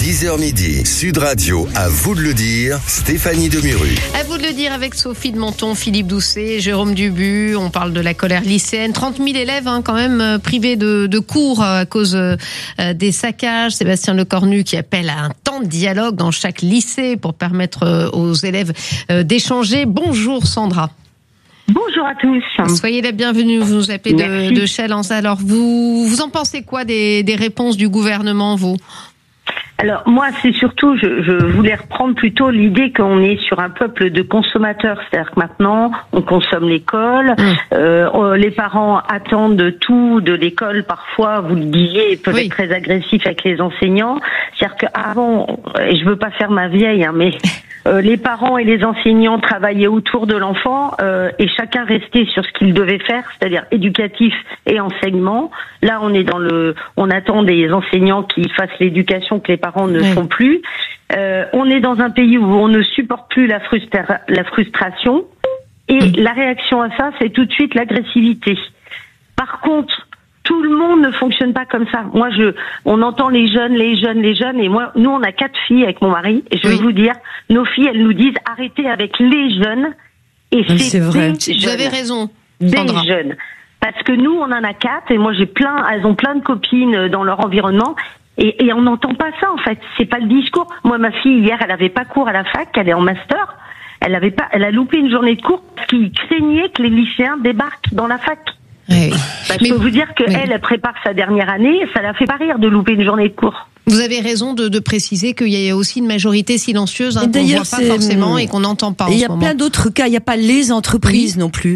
10h midi, Sud Radio, à vous de le dire, Stéphanie Demuru. À vous de le dire avec Sophie de Menton, Philippe Doucet, Jérôme Dubu. On parle de la colère lycéenne. 30 000 élèves quand même privés de cours à cause des saccages. Sébastien Lecornu qui appelle à un temps de dialogue dans chaque lycée pour permettre aux élèves d'échanger. Bonjour Sandra. Bonjour à tous. Soyez la bienvenue, vous nous appelez de Challens. Alors, vous en pensez quoi des réponses du gouvernement, vous ? Alors moi, c'est surtout, je voulais reprendre plutôt l'idée qu'on est sur un peuple de consommateurs. C'est-à-dire que maintenant, on consomme l'école, les parents attendent tout de l'école. Parfois, vous le disiez, peuvent être très agressifs avec les enseignants. C'est-à-dire qu'avant, et je veux pas faire ma vieille, mais les parents et les enseignants travaillaient autour de l'enfant et chacun restait sur ce qu'il devait faire, c'est-à-dire éducatif et enseignement. Là, on attend des enseignants qui fassent l'éducation que les parents ne font plus. On est dans un pays où on ne supporte plus la frustration et la réaction à ça, c'est tout de suite l'agressivité. Par contre, tout le monde ne fonctionne pas comme ça. Moi, on entend les jeunes, et nous, on a 4 filles avec mon mari, et je vais vous dire, nos filles, elles nous disent arrêtez avec les jeunes, et c'est vrai. Vous avez raison, Sandra. Des jeunes. Parce que nous, on en a 4, et moi, elles ont plein de copines dans leur environnement, et on n'entend pas ça, en fait. C'est pas le discours. Moi, ma fille, hier, elle avait pas cours à la fac, elle est en master, elle a loupé une journée de cours, parce qu'ils craignaient que les lycéens débarquent dans la fac. Oui. Je peux vous dire qu'elle prépare sa dernière année, ça la fait pas rire de louper une journée de cours. Vous avez raison de préciser qu'il y a aussi une majorité silencieuse qu'on ne voit pas forcément et qu'on n'entend pas en ce moment. Il y a plein d'autres cas, il n'y a pas les entreprises non plus.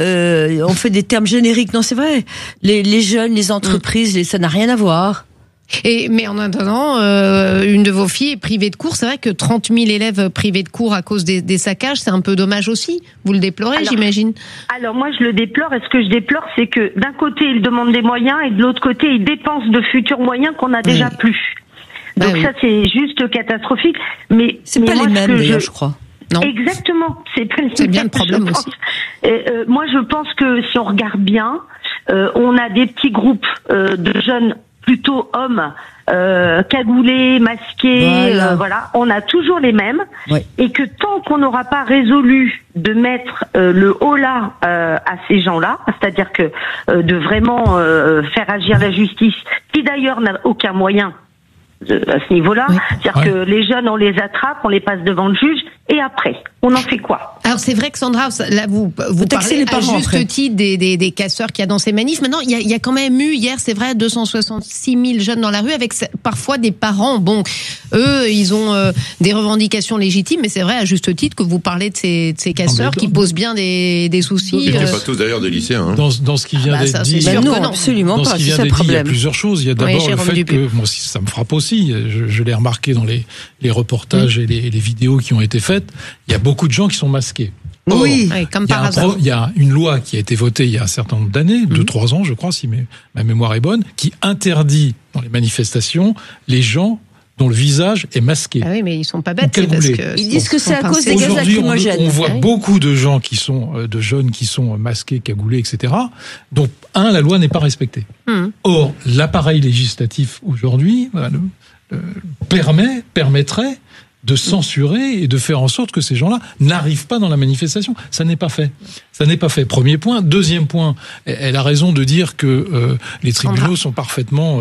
On fait des termes génériques, non c'est vrai. Les jeunes, les entreprises, ça n'a rien à voir. Mais en attendant, une de vos filles est privée de cours. C'est vrai que 30 000 élèves privés de cours à cause des saccages, c'est un peu dommage aussi. Vous le déplorez, j'imagine. Alors moi, je le déplore. Et ce que je déplore, c'est que d'un côté, ils demandent des moyens et de l'autre côté, ils dépensent de futurs moyens qu'on n'a déjà plus. Donc ça, c'est juste catastrophique. Mais c'est pas les mêmes, d'ailleurs, je crois. Non. Exactement. C'est bien le problème aussi. Moi, je pense que si on regarde bien, on a des petits groupes de jeunes plutôt hommes, cagoulés, masqués, voilà. On a toujours les mêmes, et que tant qu'on n'aura pas résolu de mettre le holà à ces gens-là, c'est-à-dire que de vraiment faire agir la justice, qui d'ailleurs n'a aucun moyen à ce niveau-là, c'est-à-dire que les jeunes, on les attrape, on les passe devant le juge, et après, on en fait quoi? Alors c'est vrai que Sandra, là vous parlez les parents, à juste titre des casseurs qu'il y a dans ces manifs. Maintenant, il y a quand même eu hier, c'est vrai, 266 000 jeunes dans la rue, avec parfois des parents. Bon, eux, ils ont des revendications légitimes, mais c'est vrai à juste titre que vous parlez de ces casseurs qui posent bien des soucis. Et qui ne sont pas tous d'ailleurs des lycéens. Dans ce qui vient d'être dit, non, absolument pas. Il y a plusieurs choses. Il y a d'abord le fait que moi aussi, ça me frappe aussi. Je l'ai remarqué dans les reportages et les vidéos qui ont été faites. Il y a beaucoup de gens qui sont masqués. Or, comme par hasard. Il y a une loi qui a été votée il y a un certain nombre d'années, 2-3 ans, je crois, si ma mémoire est bonne, qui interdit dans les manifestations les gens dont le visage est masqué. Ah oui, mais ils sont pas bêtes. Parce que ils disent que c'est à cause des gaz lacrymogènes. On voit beaucoup de gens de jeunes qui sont masqués, cagoulés, etc. Donc, la loi n'est pas respectée. Or, l'appareil législatif aujourd'hui permettrait de censurer et de faire en sorte que ces gens-là n'arrivent pas dans la manifestation. Ça n'est pas fait. Premier point. Deuxième point, elle a raison de dire que les tribunaux sont parfaitement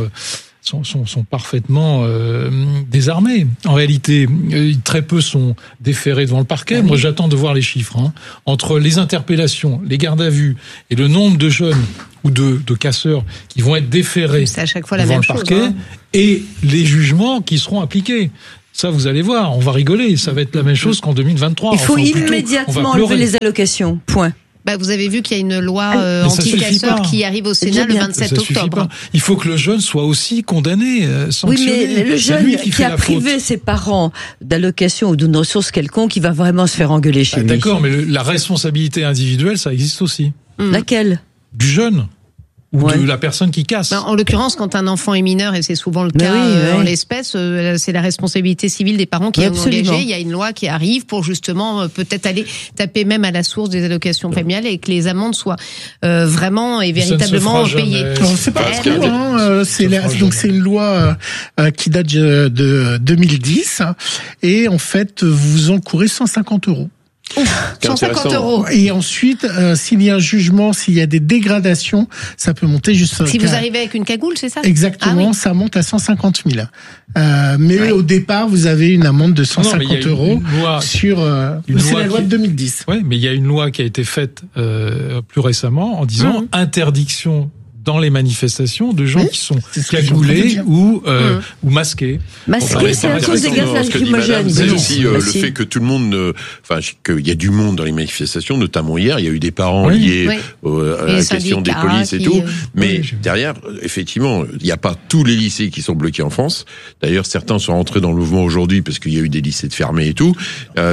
désarmés. En réalité, très peu sont déférés devant le parquet. Moi, j'attends de voir les chiffres. Entre les interpellations, les gardes à vue et le nombre de jeunes ou de casseurs qui vont être déférés devant le parquet et les jugements qui seront appliqués. Ça, vous allez voir, on va rigoler. Ça va être la même chose qu'en 2023. Il faut immédiatement enlever les allocations. Point. Vous avez vu qu'il y a une loi anti-casseurs qui arrive au Sénat le 27 octobre. Il faut que le jeune soit aussi condamné, sanctionné. Oui, mais le jeune qui a privé ses parents d'allocation ou d'une ressource quelconque, il va vraiment se faire engueuler chez lui. D'accord, mais la responsabilité individuelle, ça existe aussi. Laquelle? Du jeune. ou de la personne qui casse. En l'occurrence, quand un enfant est mineur, et c'est souvent le cas en l'espèce, c'est la responsabilité civile des parents qui est engagée. Il y a une loi qui arrive pour justement peut-être aller taper même à la source des allocations familiales et que les amendes soient vraiment et véritablement payées. C'est pas trop, c'est une loi qui date de 2010 et en fait vous encourez 150 €. 150 €. Et ensuite, s'il y a un jugement, s'il y a des dégradations, ça peut monter jusqu'à... Si vous arrivez avec une cagoule, c'est ça ? Exactement, ça monte à 150 000. Mais au départ, vous avez une amende de 150 € sur... c'est la loi de 2010. Oui, mais il y a une loi qui a été faite plus récemment en disant interdiction dans les manifestations de gens qui sont cagoulés ou masqués. Masqués, c'est à cause des gaz lacrymogènes. C'est aussi le fait que tout le monde, qu'il y a du monde dans les manifestations, notamment hier, il y a eu des parents liés à la question des polices et tout. Mais derrière, effectivement, il n'y a pas tous les lycées qui sont bloqués en France. D'ailleurs, certains sont rentrés dans le mouvement aujourd'hui parce qu'il y a eu des lycées de fermés et tout.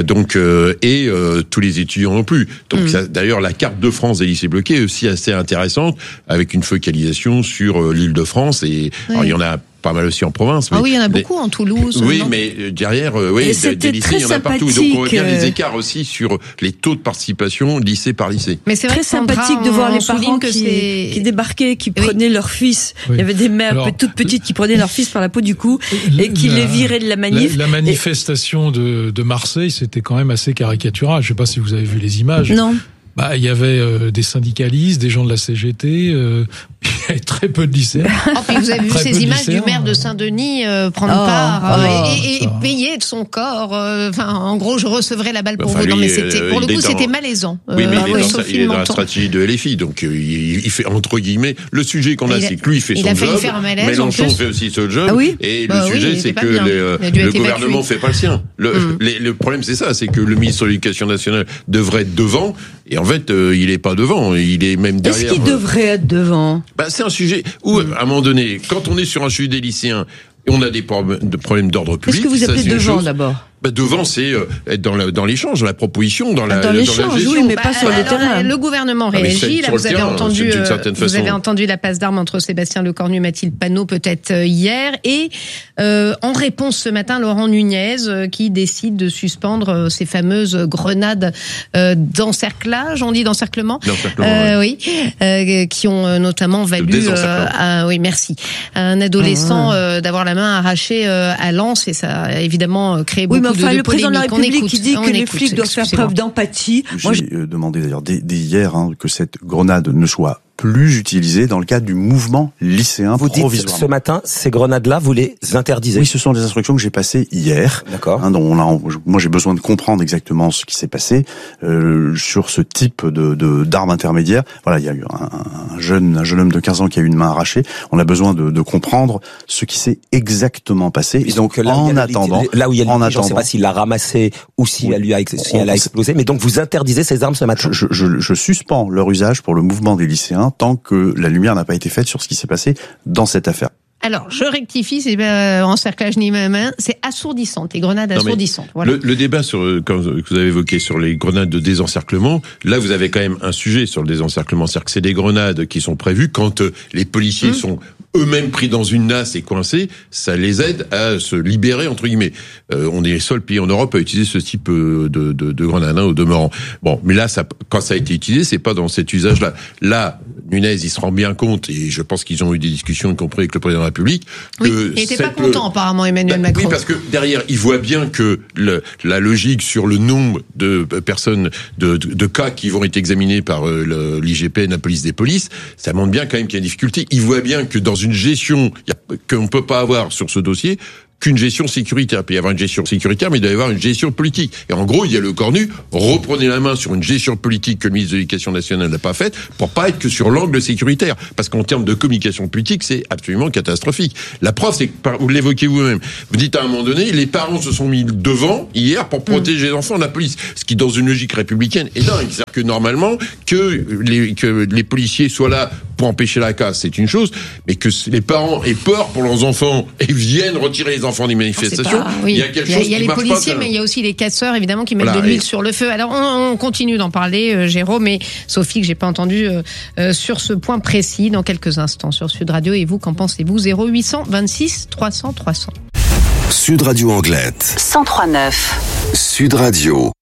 Tous les étudiants non plus. Donc, d'ailleurs, la carte de France des lycées bloqués est aussi assez intéressante avec une focalisation sur l'Île-de-France et alors, il y en a pas mal aussi en province. Mais il y en a beaucoup en Toulouse. Oui, mais derrière, des lycées, il y en a partout. Donc on voit bien les écarts aussi sur les taux de participation lycée par lycée. Mais c'est très sympathique de voir les parents qui débarquaient, qui prenaient leur fils. Il y avait des mères toutes petites qui prenaient leur fils par la peau du cou et qui les viraient de la manif. La manifestation de Marseille, c'était quand même assez caricatural. Je sais pas si vous avez vu les images. Non. Il y avait des syndicalistes, des gens de la CGT, il y avait très peu de lycéens. Puis vous avez vu ces images du maire de Saint-Denis prendre part et payer de son corps. En gros, je recevrai la balle pour vous. Non, mais pour le coup, c'était malaisant. Oui, mais il est dans la stratégie de LFI, donc il fait entre guillemets le sujet qu'on a, c'est que lui il fait son job. Mélenchon fait aussi ce job. Et le sujet, c'est que le gouvernement fait pas le sien. Le problème, c'est ça, c'est que le ministre de l'Éducation nationale devrait être devant. Et en fait, il est pas devant, il est même derrière. Est-ce qu'il devrait être devant ? C'est un sujet où, à un moment donné, quand on est sur un sujet des lycéens, et on a des problèmes d'ordre public. Qu'est-ce que vous appelez devant d'abord ? Devant, c'est être dans l'échange, dans la proposition, dans la gestion. Oui, mais pas sur le terrain. Le gouvernement réagit. Là, vous avez entendu la passe d'armes entre Sébastien Lecornu et Mathilde Panot peut-être hier. Et en réponse ce matin, Laurent Nunez qui décide de suspendre ces fameuses grenades d'encerclage. On dit d'encerclement. Oui, qui ont notamment valu un adolescent d'avoir la main arrachée à Lens, et ça a évidemment créé beaucoup le président de la République qui dit que les flics doivent faire preuve d'empathie. J'ai demandé d'ailleurs dès hier que cette grenade ne soit plus utilisée dans le cadre du mouvement lycéen provisoire. Vous dites ce matin, ces grenades-là, vous les interdisez ? Oui, ce sont des instructions que j'ai passées hier. D'accord. Moi, j'ai besoin de comprendre exactement ce qui s'est passé sur ce type d'armes intermédiaires. Voilà, il y a eu un jeune homme de 15 ans qui a eu une main arrachée. On a besoin de comprendre ce qui s'est exactement passé. Et donc là, en attendant, je ne sais pas s'il l'a ramassé ou si elle a explosé, mais donc vous interdisez ces armes ce matin. Je suspends leur usage pour le mouvement des lycéens tant que la lumière n'a pas été faite sur ce qui s'est passé dans cette affaire. Alors, je rectifie, c'est pas encerclage ni main, c'est assourdissant, les grenades assourdissantes. Voilà. Le débat que vous avez évoqué sur les grenades de désencerclement, là vous avez quand même un sujet sur le désencerclement, c'est-à-dire que c'est des grenades qui sont prévues quand les policiers sont eux-mêmes pris dans une nasse et coincés, ça les aide à se libérer entre guillemets. On est le seul pays en Europe à utiliser ce type de grenades au demeurant. Bon, mais là, quand ça a été utilisé, c'est pas dans cet usage-là. Là, Nunez, il se rend bien compte, et je pense qu'ils ont eu des discussions, y compris avec le président de la République. Il était pas content apparemment, Emmanuel Macron. Oui, parce que derrière, il voit bien que la logique sur le nombre de personnes, de cas qui vont être examinés par l'IGPN, la police des polices, ça montre bien quand même qu'il y a une difficulté. Il voit bien que dans une gestion qu'on peut pas avoir sur ce dossier, qu'une gestion sécuritaire. Il peut y avoir une gestion sécuritaire, mais il doit y avoir une gestion politique. Et en gros, il y a Lecornu, reprenez la main sur une gestion politique que le ministre de l'Éducation nationale n'a pas faite, pour pas être que sur l'angle sécuritaire. Parce qu'en termes de communication politique, c'est absolument catastrophique. La preuve, c'est que, vous l'évoquez vous-même, vous dites à un moment donné, les parents se sont mis devant, hier, pour protéger les enfants de la police. Ce qui, dans une logique républicaine, est dingue. C'est-à-dire que normalement, que les policiers soient là pour empêcher la casse, c'est une chose, mais que les parents aient peur pour leurs enfants et viennent retirer les enfants des manifestations, il y a quelque chose qui marche pas. Il y a les policiers, mais il y a aussi les casseurs, évidemment, qui mettent de l'huile sur le feu. Alors, on continue d'en parler, Jérôme et Sophie, que j'ai pas entendu sur ce point précis dans quelques instants sur Sud Radio. Et vous, qu'en pensez-vous? 0800 26 300 300. Sud Radio Anglette 103.9. Sud Radio.